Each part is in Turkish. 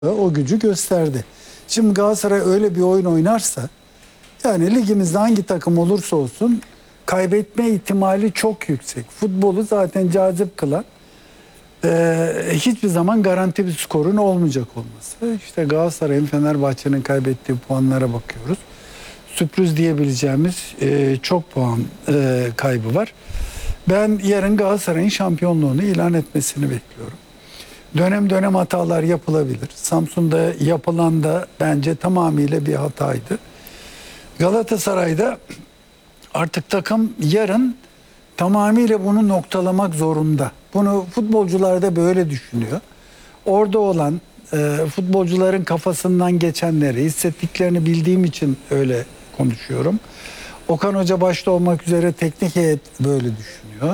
o gücü gösterdi. Şimdi Galatasaray öyle bir oyun oynarsa, yani ligimizde hangi takım olursa olsun kaybetme ihtimali çok yüksek. Futbolu zaten cazip kılan hiçbir zaman garanti bir skorun olmayacak olması. İşte Galatasaray'ın Fenerbahçe'nin kaybettiği puanlara bakıyoruz. Sürpriz diyebileceğimiz çok puan kaybı var. Ben yarın Galatasaray'ın şampiyonluğunu ilan etmesini bekliyorum. Dönem dönem hatalar yapılabilir. Samsun'da yapılan da bence tamamıyla bir hataydı. Galatasaray'da artık takım yarın tamamıyla bunu noktalamak zorunda. Bunu futbolcular da böyle düşünüyor. Orada olan futbolcuların kafasından geçenleri, hissettiklerini bildiğim için öyle konuşuyorum. Okan Hoca başta olmak üzere teknik heyet böyle düşünüyor.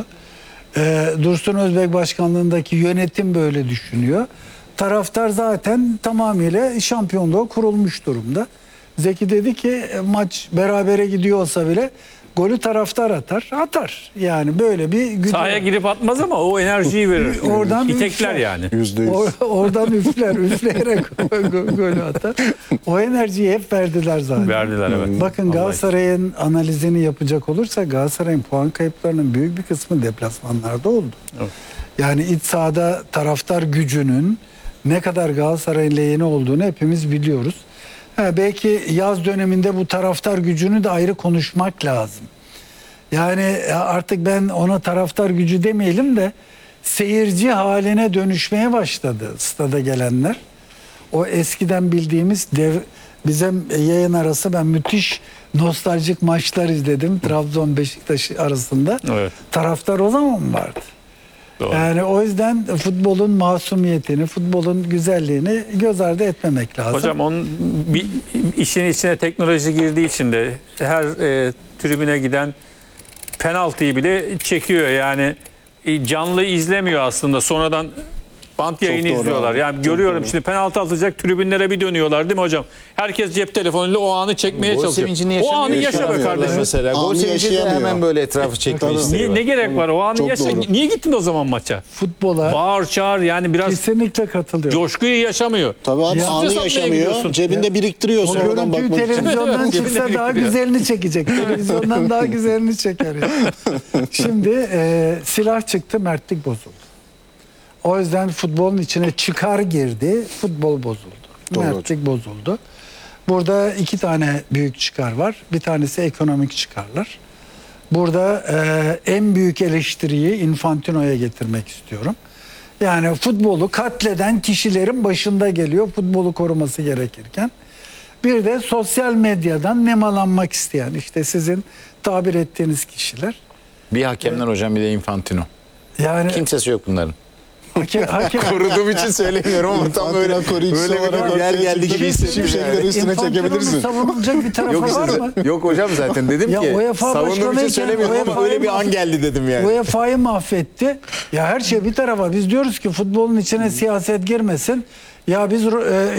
Dursun Özbek başkanlığındaki yönetim böyle düşünüyor. Taraftar zaten tamamıyla şampiyonluğa kurulmuş durumda. Zeki dedi ki maç berabere gidiyorsa bile golü taraftar atar. Atar. Yani böyle bir gücü. Sahaya girip atmaz ama o enerjiyi verir. Oradan İtekler üfler. yani. Oradan üfleyerek golü atar. O enerjiyi hep verdiler zaten. Verdiler evet. Bakın Galatasaray'ın analizini yapacak olursak Galatasaray'ın puan kayıplarının büyük bir kısmı deplasmanlarda oldu. Evet. Yani iç sahada taraftar gücünün ne kadar Galatasaray'ın lehine olduğunu hepimiz biliyoruz. Belki yaz döneminde bu taraftar gücünü de ayrı konuşmak lazım. Yani artık ben ona taraftar gücü demeyelim de seyirci haline dönüşmeye başladı stada gelenler. O eskiden bildiğimiz bize yayın arası ben müthiş nostaljik maçlar izledim. Trabzon Beşiktaş arasında. Evet. Taraftar o zaman vardı. Doğru. Yani o yüzden futbolun masumiyetini, futbolun güzelliğini göz ardı etmemek lazım. Hocam onun işin içine teknoloji girdiği için de her tribüne giden penaltıyı bile çekiyor. Yani canlı izlemiyor aslında. Sonradan bant yayını izliyorlar. Yani çok görüyorum doğru. Şimdi penaltı atacak tribünlere bir dönüyorlar değil mi hocam? Herkes cep telefonuyla o anı çekmeye çalışıyor. O anı yaşa be kardeşim. Mesela gol sevincinde hemen böyle etrafı çekmek istiyor. Ne gerek var o anı yaşa. Niye gittin o zaman maça? Futbola bağır çağır yani biraz kesinlikle katılıyorum. Coşkuyu yaşamıyor. Tabii abi anı yaşamıyor. Cebinde biriktiriyor o sonradan bakmak için. Televizyondan çıksa daha güzelini çekecek. Televizyondan daha güzelini çeker. Şimdi silah çıktı, mertlik bozuldu. O yüzden futbolun içine çıkar girdi, futbol bozuldu. Doğru. Mertlik bozuldu. Burada iki tane büyük çıkar var. Bir tanesi ekonomik çıkarlar. Burada en büyük eleştiriyi Infantino'ya getirmek istiyorum. Yani futbolu katleden kişilerin başında geliyor futbolu koruması gerekirken. Bir de sosyal medyadan nemalanmak isteyen, işte sizin tabir ettiğiniz kişiler. Bir hakemler hocam, bir de Infantino. Yani kimsesi yok bunların. Hakem. Koruduğum için söylemiyorum ama tam böyle bir yer geldi gibi hissettim yani. Üstüne çekebilirsin. Savunulacak bir tarafı var mı? Yok hocam zaten dedim Ya ki UEFA savunduğum için söylemiyorum ama öyle bir an geldi dedim yani. UEFA'yı mahvetti. Ya her şey bir tarafa. Biz diyoruz ki futbolun içine siyaset girmesin. Ya biz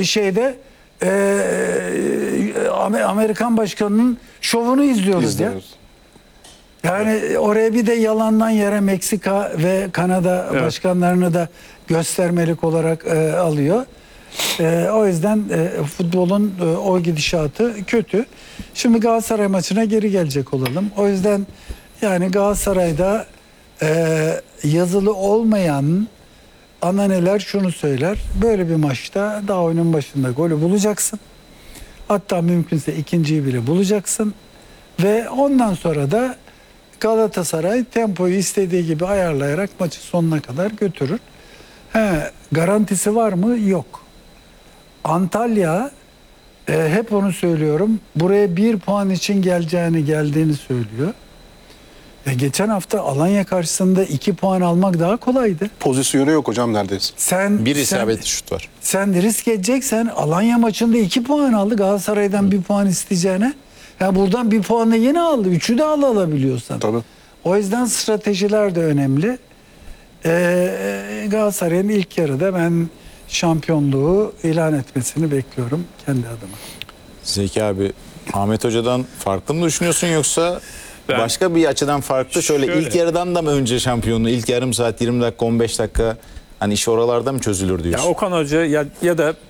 Amerikan başkanının şovunu izliyoruz ya. Yani oraya bir de yalandan yere Meksika ve Kanada başkanlarını da göstermelik olarak alıyor. O yüzden futbolun o gidişatı kötü. Şimdi Galatasaray maçına geri gelecek olalım. O yüzden yani Galatasaray'da yazılı olmayan ananeler şunu söyler. Böyle bir maçta daha oyunun başında golü bulacaksın. Hatta mümkünse ikinciyi bile bulacaksın. Ve ondan sonra da Galatasaray tempoyu istediği gibi ayarlayarak maçı sonuna kadar götürür. Garantisi var mı? Yok. Antalya hep onu söylüyorum. Buraya 1 puan için geldiğini söylüyor. Geçen hafta Alanya karşısında 2 puan almak daha kolaydı. Pozisyonu yok hocam neredeyse. Bir isabetli şut var. Sen risk edeceksen Alanya maçında 2 puan aldı. Galatasaray'dan 1 puan isteyeceğine. Ya buradan 1 puanla yine aldı. 3'ü de alabiliyorsan. Tabii. O yüzden stratejiler de önemli. Galatasaray'ın ilk yarıda ben şampiyonluğu ilan etmesini bekliyorum kendi adıma. Zeki abi, Ahmet Hoca'dan farklı mı düşünüyorsun yoksa başka bir açıdan farklı? Şöyle ilk yarıdan da mı önce şampiyonluğu, ilk yarım saat, 20 dakika, 15 dakika hani iş oralarda mı çözülür diyorsun? Ya Okan Hoca ya da